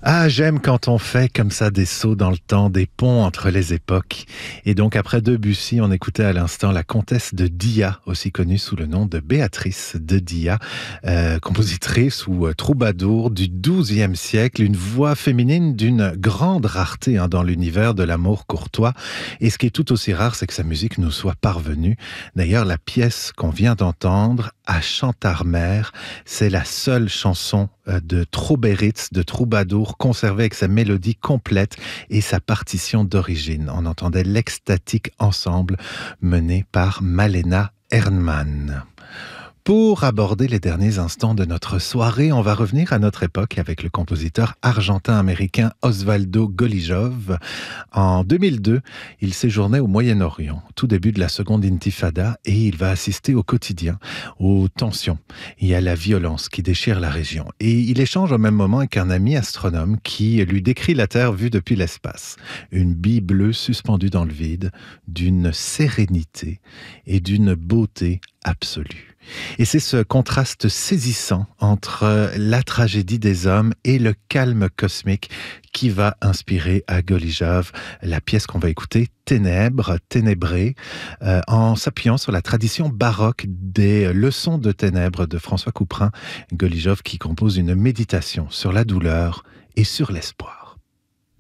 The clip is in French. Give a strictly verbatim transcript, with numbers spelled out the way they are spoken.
Ah, j'aime quand on fait comme ça des sauts dans le temps, des ponts entre les époques. Et donc, après Debussy, on écoutait à l'instant la comtesse de Dia, aussi connue sous le nom de Béatrice de Dia, euh, compositrice ou euh, troubadour du douzième siècle, une voix féminine d'une grande rareté hein, dans l'univers de l'amour courtois. Et ce qui est tout aussi rare, c'est que sa musique nous soit parvenue. D'ailleurs, la pièce qu'on vient d'entendre, à Chantarmère, c'est la seule chanson euh, de Trauberitz, de troubadour, conservée avec sa mélodie complète et sa partition d'origine. On entendait l'extatique ensemble mené par Malena Ernman. Pour aborder les derniers instants de notre soirée, on va revenir à notre époque avec le compositeur argentin-américain Osvaldo Golijov. En deux mille deux, il séjournait au Moyen-Orient, tout début de la seconde intifada, et il va assister au quotidien, aux tensions et à la violence qui déchire la région. Et il échange au même moment avec un ami astronome qui lui décrit la Terre vue depuis l'espace. Une bille bleue suspendue dans le vide, d'une sérénité et d'une beauté absolue. Et c'est ce contraste saisissant entre la tragédie des hommes et le calme cosmique qui va inspirer à Golijov la pièce qu'on va écouter, Ténèbres, Ténébré, euh, en s'appuyant sur la tradition baroque des leçons de ténèbres de François Couperin. Golijov qui compose une méditation sur la douleur et sur l'espoir.